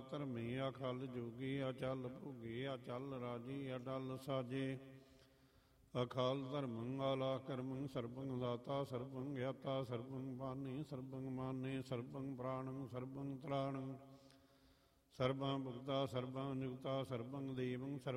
ਧਰਮੀ ਅਖਲ ਜੋਗੀ ਅਚਲ ਭੋਗੀ ਅਚਲ ਰਾਜੀ ਅਡਲ ਸਾਜੇ ਅਕਾਲ ਧਰਮੰ ਆਲਾ ਕਰਮੰ ਸਰਬੰ ਦਾਤਾ ਸਰਬੰ ਗਿਆਤਾ ਸਰਬੰ ਬਾਨੀ ਸਰਬੰ ਮਾਨੇ ਸਰਬੰ ਪ੍ਰਾਣੰ ਸਰਬੰ ਤ੍ਰਾਣੰ ਸਰਬੰ ਭੁਗਤਾ ਸਰਬੰ ਨਿਯੁਕਤਾ ਸਰਬੰ ਦੇਵੰ